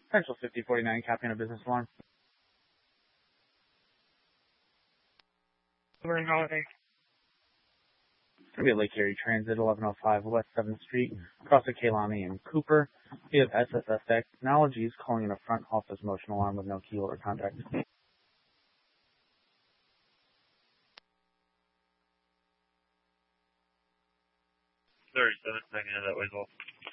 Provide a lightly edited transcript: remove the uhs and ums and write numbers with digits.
Central 5049, copying a business alarm. We're in holiday. It's going to be a Lake Erie Transit, 1105 West 7th Street, across the Kaylani and Cooper. We have SSS Technologies calling in a front office motion alarm with no key or contact. 37 second that way as well.